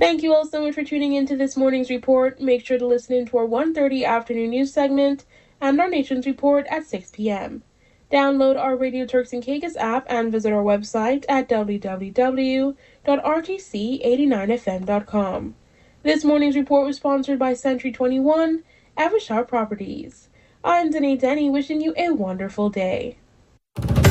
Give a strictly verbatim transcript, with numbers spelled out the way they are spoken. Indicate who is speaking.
Speaker 1: Thank you all so much for tuning into this morning's report. Make sure to listen in to our one thirty afternoon news segment and our Nation's Report at six p.m. Download our Radio Turks and Caicos app and visit our website at w w w dot r t c eight nine f m dot com. This morning's report was sponsored by Century twenty-one, Avishar Properties. I'm Denny Denny, wishing you a wonderful day.